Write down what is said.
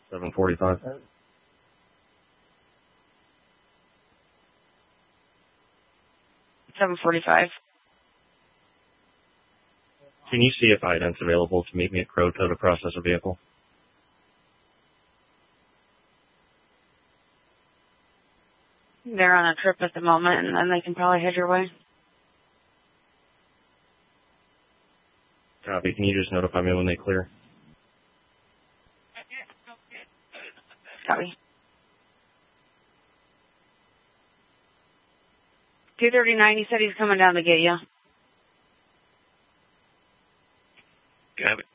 7:45. 7:45. Can you see if ident's available to meet me at Croto to process a vehicle? They're on a trip at the moment, and then they can probably head your way. Copy. Can you just notify me when they clear? Copy. 239, he said he's coming down to get you. Copy.